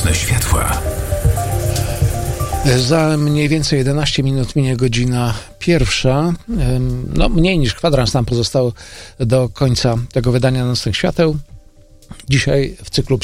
Nocne światła. Za mniej więcej 11 minut minie godzina pierwsza. No, mniej niż kwadrans nam pozostało do końca tego wydania Nocnych Świateł. Dzisiaj w cyklu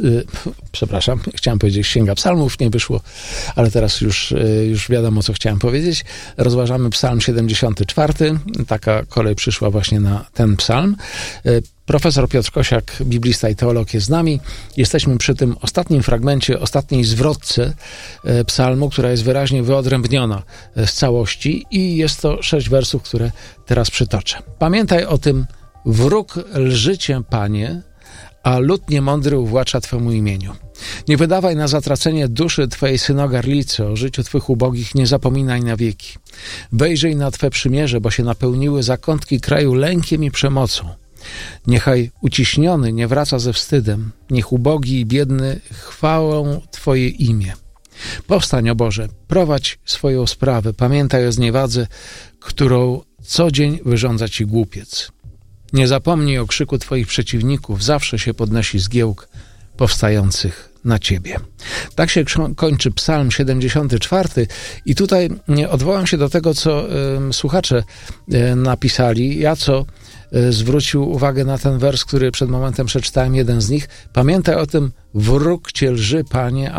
chciałem powiedzieć Księga Psalmów, nie wyszło, ale teraz już wiadomo, co chciałem powiedzieć. Rozważamy Psalm 74. Taka kolej przyszła właśnie na ten psalm. Profesor Piotr Kosiak, biblista i teolog, jest z nami. Jesteśmy przy tym ostatnim fragmencie, ostatniej zwrotce psalmu, która jest wyraźnie wyodrębniona z całości i jest to 6 wersów, które teraz przytoczę. Pamiętaj o tym: wróg lży cię, Panie, a lud niemądry uwłacza Twemu imieniu. Nie wydawaj na zatracenie duszy Twojej synogarlicy, o życiu Twych ubogich nie zapominaj na wieki. Wejrzyj na Twe przymierze, bo się napełniły zakątki kraju lękiem i przemocą. Niechaj uciśniony nie wraca ze wstydem, niech ubogi i biedny chwałą Twoje imię. Powstań, o Boże, prowadź swoją sprawę, pamiętaj o zniewadze, którą co dzień wyrządza Ci głupiec. Nie zapomnij o krzyku Twoich przeciwników, zawsze się podnosi zgiełk powstających na Ciebie. Tak się kończy Psalm 74 i tutaj odwołam się do tego, co słuchacze napisali. Zwrócił uwagę na ten wers, który przed momentem przeczytałem, jeden z nich. Pamiętaj o tym: wróg Cię lży, Panie,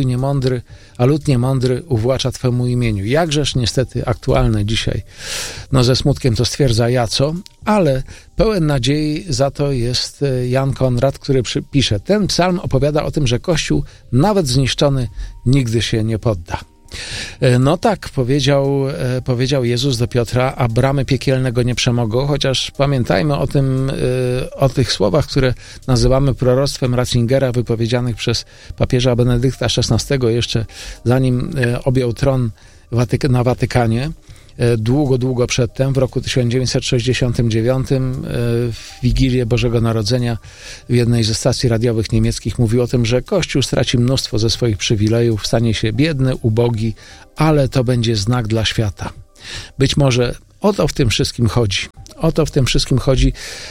a lud niemądry uwłacza Twemu imieniu. Jakżeż niestety aktualne dzisiaj. Ze smutkiem to stwierdza Jaco, ale pełen nadziei za to jest Jan Konrad, który pisze: ten psalm opowiada o tym, że Kościół, nawet zniszczony, nigdy się nie podda. No tak, powiedział Jezus do Piotra, a bramy piekielne go nie przemogą, chociaż pamiętajmy o tych słowach, które nazywamy proroctwem Ratzingera, wypowiedzianych przez papieża Benedykta XVI, jeszcze zanim objął tron na Watykanie. Długo przedtem, w roku 1969, w Wigilię Bożego Narodzenia w jednej ze stacji radiowych niemieckich mówił o tym, że Kościół straci mnóstwo ze swoich przywilejów, stanie się biedny, ubogi, ale to będzie znak dla świata. Być może o to w tym wszystkim chodzi.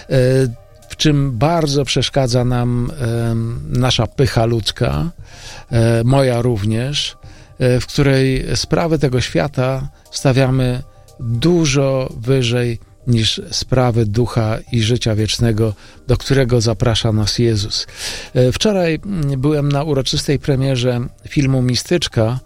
W czym bardzo przeszkadza nam nasza pycha ludzka, moja również, w której sprawy tego świata stawiamy dużo wyżej niż sprawy ducha i życia wiecznego, do którego zaprasza nas Jezus. Wczoraj byłem na uroczystej premierze filmu Mistyczka,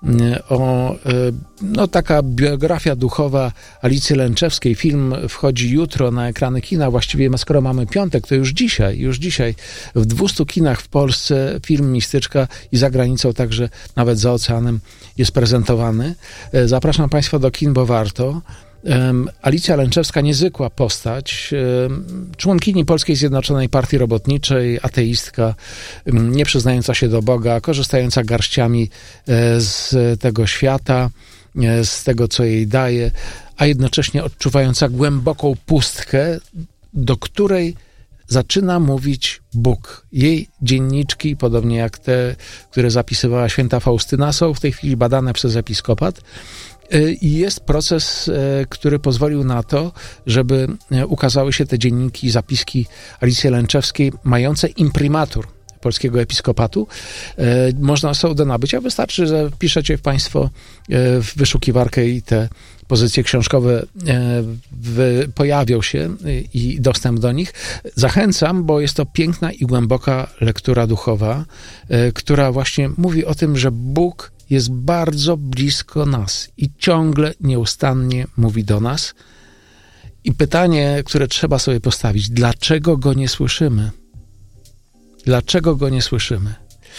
taka biografia duchowa Alicji Lęczewskiej. Film wchodzi jutro na ekrany kina, właściwie skoro mamy piątek, to już dzisiaj w 200 kinach w Polsce film Mistyczka i za granicą, także nawet za oceanem jest prezentowany. Zapraszam Państwa do kin, bo warto. Alicja Lęczewska, niezwykła postać, członkini Polskiej Zjednoczonej Partii Robotniczej, ateistka, nie przyznająca się do Boga, korzystająca garściami z tego świata, z tego, co jej daje, a jednocześnie odczuwająca głęboką pustkę, do której zaczyna mówić Bóg. Jej dzienniczki, podobnie jak te, które zapisywała święta Faustyna, są w tej chwili badane przez episkopat. I jest proces, który pozwolił na to, żeby ukazały się te dzienniki i zapiski Alicji Lęczewskiej, mające imprimatur polskiego episkopatu. Są do nabycia. Wystarczy, że piszecie Państwo w wyszukiwarkę i te pozycje książkowe pojawią się i dostęp do nich. Zachęcam, bo jest to piękna i głęboka lektura duchowa, która właśnie mówi o tym, że Bóg jest bardzo blisko nas i ciągle, nieustannie mówi do nas. I pytanie, które trzeba sobie postawić: dlaczego Go nie słyszymy? Dlaczego Go nie słyszymy?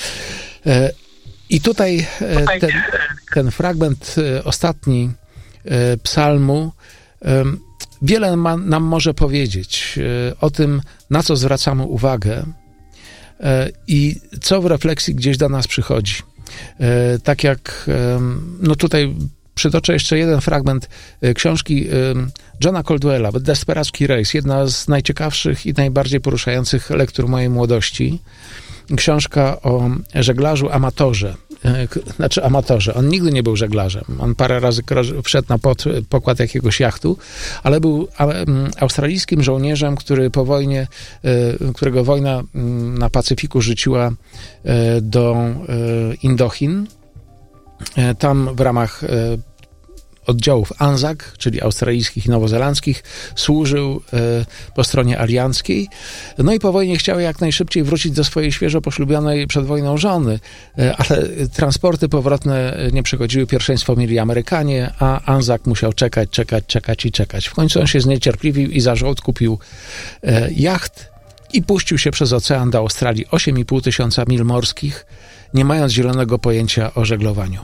I tutaj ten fragment ostatni psalmu wiele nam może powiedzieć o tym, na co zwracamy uwagę i co w refleksji gdzieś do nas przychodzi. Tak jak tutaj przytoczę jeszcze jeden fragment książki Johna Caldwella, Desperacki Race, jedna z najciekawszych i najbardziej poruszających lektur mojej młodości. Książka o żeglarzu amatorze. znaczy amatorzy. On nigdy nie był żeglarzem. On parę razy wszedł na pokład jakiegoś jachtu, ale był australijskim żołnierzem, który po wojnie, którego wojna na Pacyfiku rzuciła do Indochin. Tam w ramach oddziałów ANZAC, czyli australijskich i nowozelandzkich, służył po stronie alianckiej. No i po wojnie chciał jak najszybciej wrócić do swojej świeżo poślubionej przed wojną żony, ale transporty powrotne nie przechodziły, pierwszeństwo mieli Amerykanie, a ANZAC musiał czekać. W końcu on się zniecierpliwił i za żołd kupił jacht i puścił się przez ocean do Australii, 8,5 tysiąca mil morskich, nie mając zielonego pojęcia o żeglowaniu.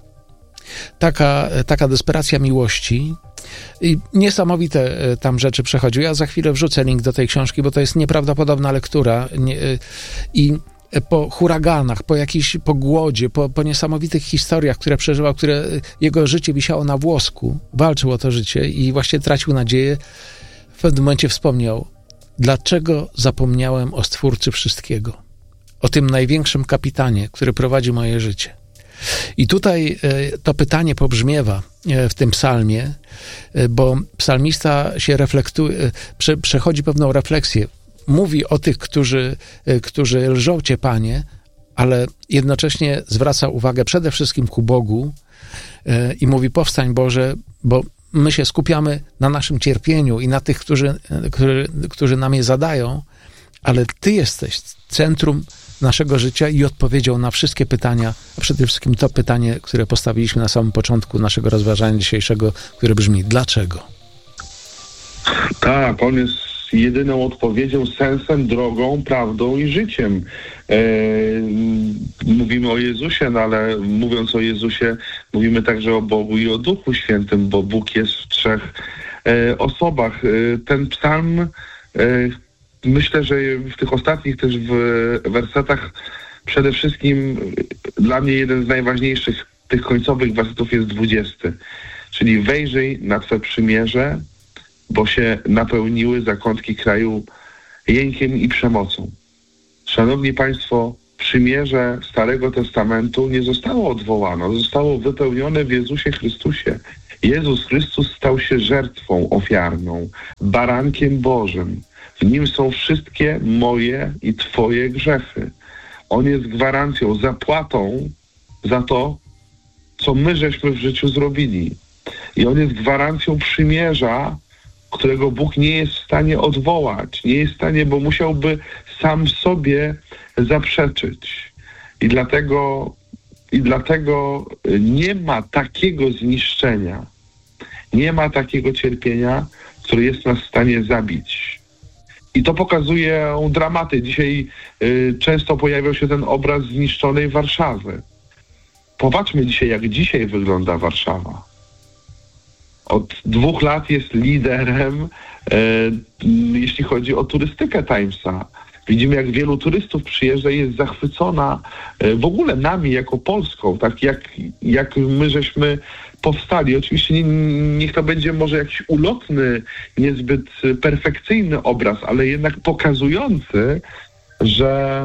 Taka desperacja miłości i niesamowite tam rzeczy przechodziły. Ja za chwilę wrzucę link do tej książki, bo to jest nieprawdopodobna lektura i po huraganach, po jakiejś pogłodzie, po niesamowitych historiach, które przeżywał, które jego życie wisiało na włosku, walczył o to życie i właśnie tracił nadzieję. W pewnym momencie wspomniał, dlaczego zapomniałem o Stwórcy wszystkiego, o tym największym kapitanie, który prowadzi moje życie. I tutaj to pytanie pobrzmiewa w tym psalmie, bo psalmista się reflektuje, przechodzi pewną refleksję. Mówi o tych, którzy lżą Cię, Panie, ale jednocześnie zwraca uwagę przede wszystkim ku Bogu i mówi: powstań, Boże, bo my się skupiamy na naszym cierpieniu i na tych, którzy nam je zadają, ale Ty jesteś centrum naszego życia i odpowiedzią na wszystkie pytania, a przede wszystkim to pytanie, które postawiliśmy na samym początku naszego rozważania dzisiejszego, które brzmi: dlaczego? Tak, on jest jedyną odpowiedzią, sensem, drogą, prawdą i życiem. Mówimy o Jezusie, no ale mówiąc o Jezusie, mówimy także o Bogu i o Duchu Świętym, bo Bóg jest w trzech osobach. Ten psalm, myślę, że w tych ostatnich też wersetach przede wszystkim dla mnie jeden z najważniejszych tych końcowych wersetów jest 20. Czyli wejrzyj na Twe przymierze, bo się napełniły zakątki kraju jękiem i przemocą. Szanowni Państwo, przymierze Starego Testamentu nie zostało odwołane, zostało wypełnione w Jezusie Chrystusie. Jezus Chrystus stał się żertwą ofiarną, barankiem Bożym. W Nim są wszystkie moje i Twoje grzechy. On jest gwarancją, zapłatą za to, co my żeśmy w życiu zrobili. I On jest gwarancją przymierza, którego Bóg nie jest w stanie odwołać. Nie jest w stanie, bo musiałby sam sobie zaprzeczyć. I dlatego nie ma takiego zniszczenia, nie ma takiego cierpienia, które jest nas w stanie zabić. I to pokazuje dramaty. Dzisiaj często pojawiał się ten obraz zniszczonej Warszawy. Popatrzmy dzisiaj, jak dzisiaj wygląda Warszawa. Od 2 lat jest liderem, jeśli chodzi o turystykę Timesa. Widzimy, jak wielu turystów przyjeżdża i jest zachwycona w ogóle nami jako Polską, tak jak my żeśmy powstali. Oczywiście niech to będzie może jakiś ulotny, niezbyt perfekcyjny obraz, ale jednak pokazujący, że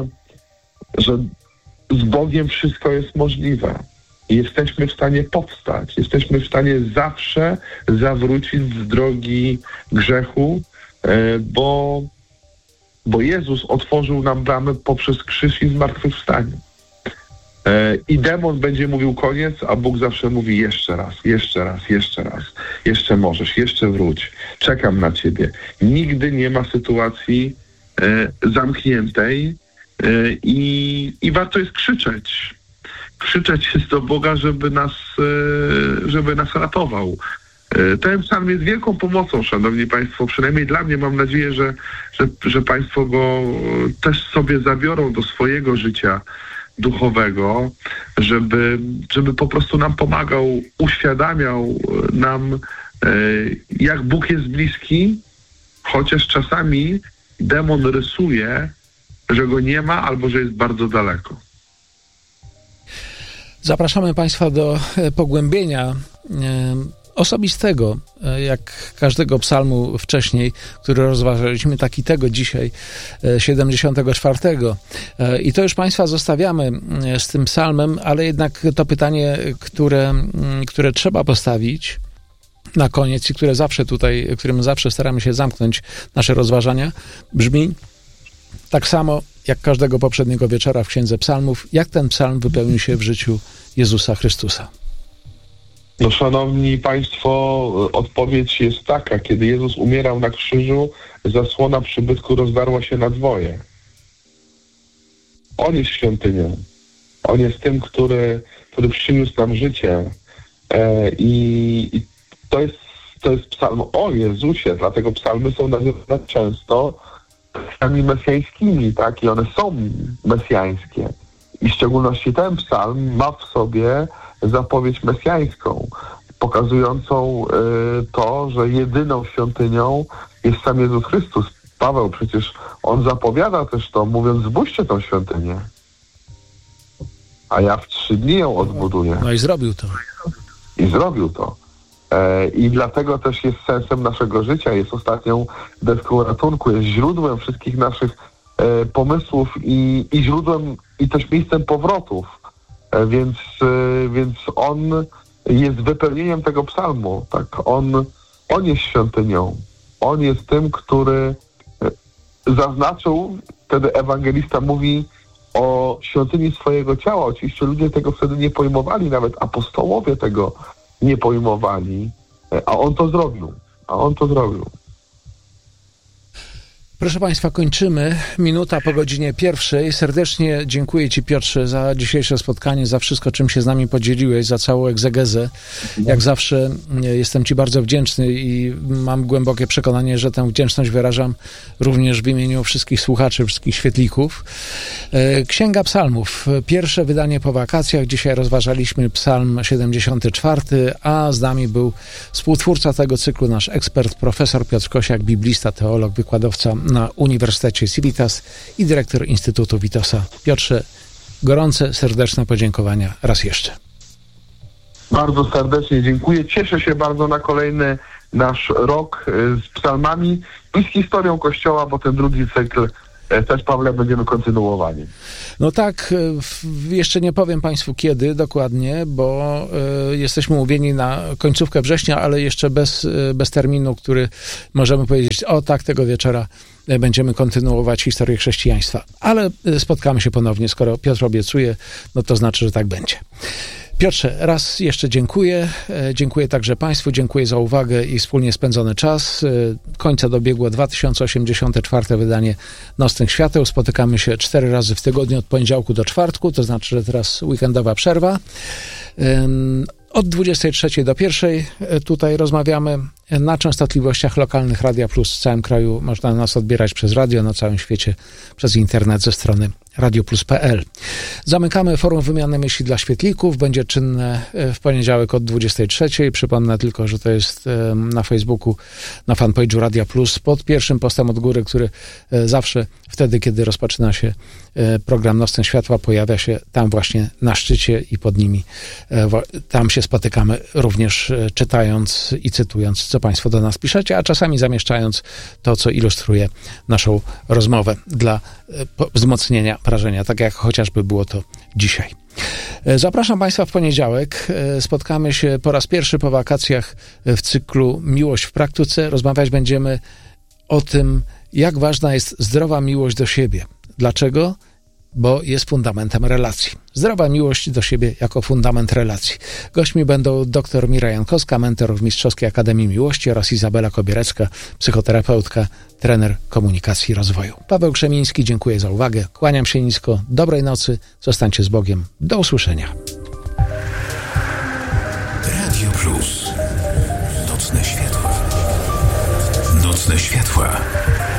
z Bogiem wszystko jest możliwe. Jesteśmy w stanie powstać, jesteśmy w stanie zawsze zawrócić z drogi grzechu, bo Jezus otworzył nam bramy poprzez krzyż i zmartwychwstanie. I demon będzie mówił koniec, a Bóg zawsze mówi jeszcze raz, jeszcze możesz, jeszcze wróć, czekam na Ciebie. Nigdy nie ma sytuacji zamkniętej i warto jest krzyczeć jest do Boga, żeby nas ratował. Ten psalm jest wielką pomocą, szanowni Państwo, przynajmniej dla mnie. Mam nadzieję, że Państwo go też sobie zabiorą do swojego życia duchowego, żeby po prostu nam pomagał, uświadamiał nam, jak Bóg jest bliski, chociaż czasami demon rysuje, że go nie ma albo że jest bardzo daleko. Zapraszamy Państwa do pogłębienia osobistego, jak każdego psalmu wcześniej, który rozważaliśmy, tak i tego dzisiaj, 74. I to już Państwa zostawiamy z tym psalmem, ale jednak to pytanie, które trzeba postawić na koniec i którym zawsze staramy się zamknąć nasze rozważania, brzmi tak samo jak każdego poprzedniego wieczora w Księdze Psalmów, jak ten psalm wypełni się w życiu Jezusa Chrystusa. No, szanowni Państwo, odpowiedź jest taka: kiedy Jezus umierał na krzyżu, zasłona przybytku rozdarła się na dwoje. On jest świątynią. On jest tym, który przyniósł nam życie. I to jest psalm o Jezusie, dlatego psalmy są nazywane często psalmami mesjańskimi, tak? I one są mesjańskie. I w szczególności ten psalm ma w sobie zapowiedź mesjańską, pokazującą to, że jedyną świątynią jest sam Jezus Chrystus. Paweł przecież, on zapowiada też to, mówiąc: zbudźcie tą świątynię, a ja w 3 dni ją odbuduję. No i zrobił to. I dlatego też jest sensem naszego życia, jest ostatnią deską ratunku, jest źródłem wszystkich naszych pomysłów i źródłem i też miejscem powrotów. Więc on jest wypełnieniem tego psalmu. Tak? On jest świątynią. On jest tym, który zaznaczył, wtedy ewangelista mówi o świątyni swojego ciała. Oczywiście ludzie tego wtedy nie pojmowali, nawet apostołowie tego nie pojmowali, a on to zrobił. Proszę Państwa, kończymy. Minuta po godzinie 1. Serdecznie dziękuję Ci, Piotrze, za dzisiejsze spotkanie, za wszystko, czym się z nami podzieliłeś, za całą egzegezę. Jak zawsze jestem Ci bardzo wdzięczny i mam głębokie przekonanie, że tę wdzięczność wyrażam również w imieniu wszystkich słuchaczy, wszystkich świetlików. Księga Psalmów. Pierwsze wydanie po wakacjach. Dzisiaj rozważaliśmy Psalm 74, a z nami był współtwórca tego cyklu, nasz ekspert, profesor Piotr Kosiak, biblista, teolog, wykładowca na Uniwersytecie Civitas i dyrektor Instytutu Witosa. Piotrze, gorące, serdeczne podziękowania raz jeszcze. Bardzo serdecznie dziękuję. Cieszę się bardzo na kolejny nasz rok z psalmami i z historią Kościoła, bo ten drugi cykl też, Pawle, będziemy kontynuowali. No tak, jeszcze nie powiem Państwu kiedy dokładnie, bo jesteśmy umówieni na końcówkę września, ale jeszcze bez terminu, który możemy powiedzieć: o tak, tego wieczora będziemy kontynuować historię chrześcijaństwa. Ale spotkamy się ponownie. Skoro Piotr obiecuje, no to znaczy, że tak będzie. Piotrze, raz jeszcze dziękuję. Dziękuję także Państwu, dziękuję za uwagę i wspólnie spędzony czas. Końca dobiegło 2084 wydanie Nocnych Świateł. Spotykamy się 4 razy w tygodniu od poniedziałku do czwartku, to znaczy, że teraz weekendowa przerwa. Od 23 do 1 tutaj rozmawiamy na częstotliwościach lokalnych Radia Plus w całym kraju. Można nas odbierać przez radio, na całym świecie przez internet ze strony radioplus.pl. Zamykamy forum wymiany myśli dla świetlików. Będzie czynne w poniedziałek od 23. Przypomnę tylko, że to jest na Facebooku, na fanpage'u Radia Plus, pod pierwszym postem od góry, który zawsze wtedy, kiedy rozpoczyna się program Nocne Światła, pojawia się tam właśnie na szczycie i pod nimi. Tam się spotykamy, również czytając i cytując, co Państwo do nas piszecie, a czasami zamieszczając to, co ilustruje naszą rozmowę dla wzmocnienia wrażenia, tak jak chociażby było to dzisiaj. Zapraszam Państwa w poniedziałek. Spotkamy się po raz pierwszy po wakacjach w cyklu Miłość w praktyce. Rozmawiać będziemy o tym, jak ważna jest zdrowa miłość do siebie. Dlaczego? Bo jest fundamentem relacji. Zdrowa miłość do siebie jako fundament relacji. Gośćmi będą dr Mira Jankowska, mentor w Mistrzowskiej Akademii Miłości, oraz Izabela Kobierecka, psychoterapeutka, trener komunikacji i rozwoju. Paweł Krzemiński, dziękuję za uwagę. Kłaniam się nisko. Dobrej nocy. Zostańcie z Bogiem. Do usłyszenia. Radio Plus. Nocne światła. Nocne światła.